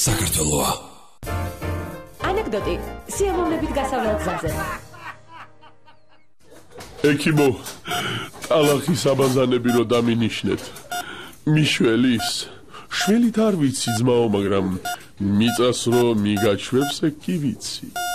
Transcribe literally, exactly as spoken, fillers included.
საქართველოა. ანეკდოტი სიამოვნებით გასავლელ გზაზე. ექიმო, ტალახის აბაზანები რო დამინიშნეთ. მიშველის, შველით არ ვიცი ძმაო, მაგრამ მიწას რო მიგაჩვევს, ეგ კი ვიცი.